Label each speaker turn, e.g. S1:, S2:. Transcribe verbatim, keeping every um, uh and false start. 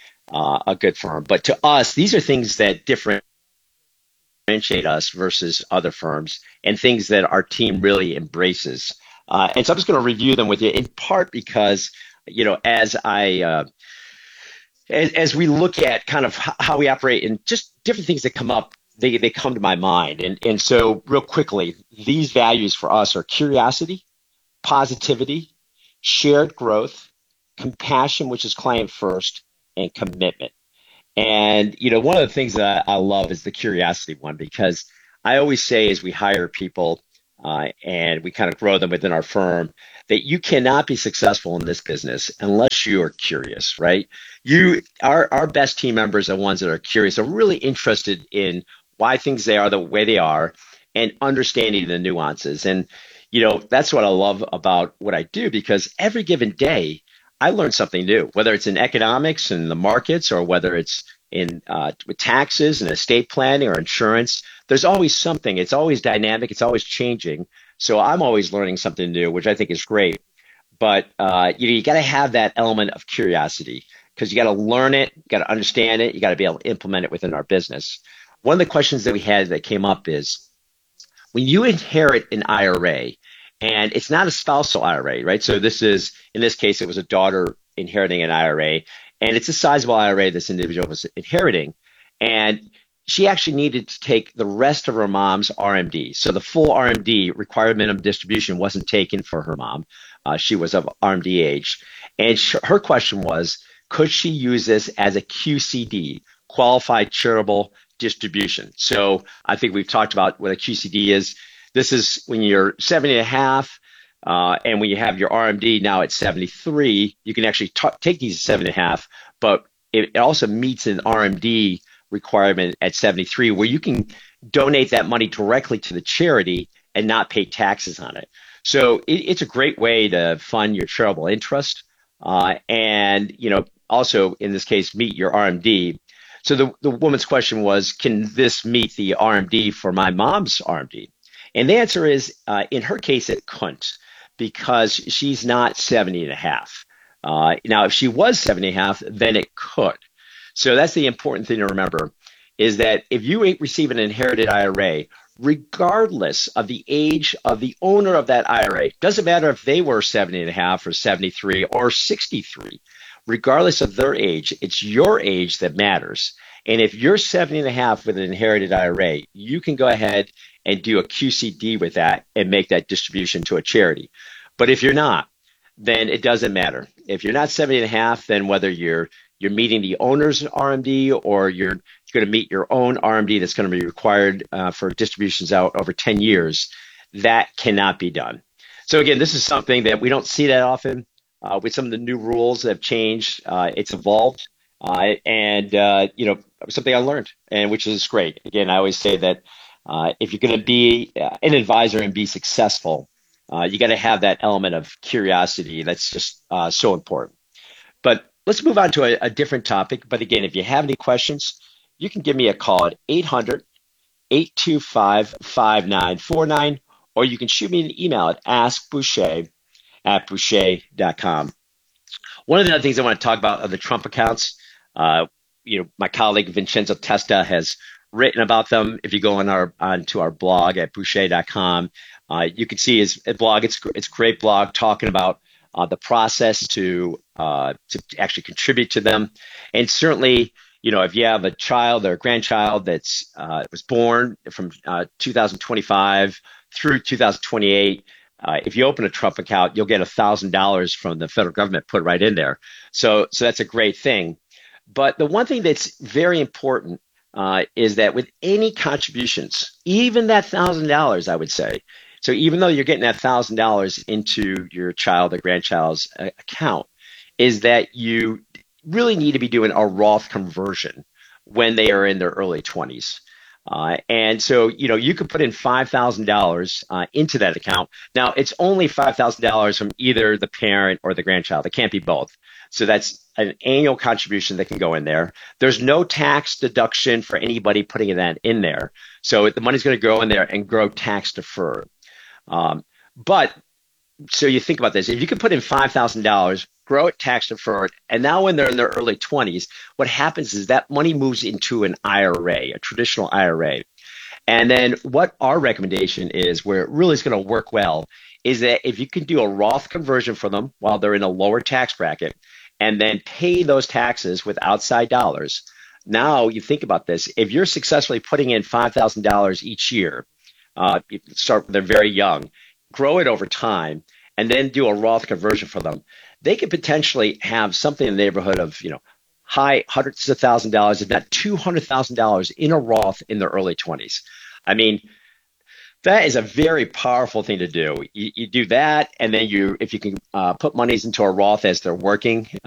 S1: uh, a good firm. But to us, these are things that differentiate us versus other firms and things that our team really embraces. Uh, and so I'm just going to review them with you in part because, you know, as I, uh, as, as we look at kind of how we operate and just different things that come up, they, they come to my mind. And, and so real quickly, these values for us are curiosity, positivity, shared growth, compassion, which is client first, and commitment. And, you know, one of the things that I, I love is the curiosity one, because I always say as we hire people uh, and we kind of grow them within our firm, that you cannot be successful in this business unless you are curious, right? You, our, our best team members are ones that are curious, are really interested in why things they are the way they are and understanding the nuances. And, you know, that's what I love about what I do, because every given day I learn something new, whether it's in economics and the markets or whether it's in uh, with taxes and estate planning or insurance. There's always something. It's always dynamic. It's always changing. So I'm always learning something new, which I think is great. But uh, you know, you got to have that element of curiosity because you got to learn it, you got to understand it, you got to be able to implement it within our business. One of the questions that we had that came up is when you inherit an I R A, and it's not a spousal I R A, right? So this is, in this case, it was a daughter inheriting an I R A, and it's a sizable I R A this individual was inheriting. And she actually needed to take the rest of her mom's R M D. So the full R M D, required minimum distribution, wasn't taken for her mom. Uh, she was of R M D age. And sh- her question was, could she use this as a Q C D, qualified charitable distribution? So I think we've talked about what a Q C D is. This is when you're seventy and a half, uh, and when you have your R M D now at seventy-three, you can actually t- take these at seven and a half, but it, it also meets an R M D requirement at seventy-three where you can donate that money directly to the charity and not pay taxes on it. So it, it's a great way to fund your charitable interest, uh, and, you know, also in this case, meet your R M D. So the, the woman's question was, can this meet the R M D for my mom's R M D? And the answer is, uh, in her case, it couldn't, because she's not seventy and a half. Uh, now, if she was seventy and a half, then it could. So that's the important thing to remember, is that if you receive an inherited I R A, regardless of the age of the owner of that I R A, doesn't matter if they were seventy and a half or seventy-three or sixty-three, regardless of their age, it's your age that matters. And if you're seventy and a half with an inherited I R A, you can go ahead and do a Q C D with that and make that distribution to a charity. But if you're not, then it doesn't matter. If you're not seventy and a half, then whether you're you're meeting the owner's R M D or you're, you're going to meet your own R M D that's going to be required uh, for distributions out over ten years, that cannot be done. So again, this is something that we don't see that often. Uh, with some of the new rules that have changed, uh, it's evolved. Uh, and, uh, you know, something I learned, and which is great. Again, I always say that uh, if you're going to be uh, an advisor and be successful, uh, you got to have that element of curiosity. That's just uh, so important. But let's move on to a, a different topic. But again, if you have any questions, you can give me a call at eight hundred, eight two five, five nine four nine, or you can shoot me an email at askboucher at boucher dot com. One of the other things I want to talk about are the Trump accounts. Uh, you know, my colleague Vincenzo Testa has written about them. If you go on our onto our blog at boucher dot com, uh, you can see his blog. It's it's a great blog talking about uh, the process to uh, to actually contribute to them. And certainly, you know, if you have a child or a grandchild that's uh, was born from uh, two thousand twenty-five through two thousand twenty-eight, Uh, if you open a Trump account, you'll get one thousand dollars from the federal government put right in there. So, so that's a great thing. But the one thing that's very important uh, is that with any contributions, even that one thousand dollars, I would say, so even though you're getting that one thousand dollars into your child or grandchild's uh, account, is that you really need to be doing a Roth conversion when they are in their early twenties. Uh, and so, you know, you could put in five thousand dollars uh, into that account. Now, it's only five thousand dollars from either the parent or the grandchild. It can't be both. So that's an annual contribution that can go in there. There's no tax deduction for anybody putting that in there. So the money's going to go in there and grow tax deferred. Um, but so you think about this. If you could put in five thousand dollars grow it tax deferred. And now when they're in their early twenties, what happens is that money moves into an I R A, a traditional I R A. And then what our recommendation is, where it really is going to work well, is that if you can do a Roth conversion for them while they're in a lower tax bracket and then pay those taxes with outside dollars. Now you think about this, if you're successfully putting in five thousand dollars each year, uh, you start they're very young, grow it over time, and then do a Roth conversion for them, they could potentially have something in the neighborhood of, you know, high hundreds of thousand dollars, if not two hundred thousand dollars in a Roth in their early twenties. I mean, that is a very powerful thing to do. You, you do that, and then you, if you can uh, put monies into a Roth as they're working,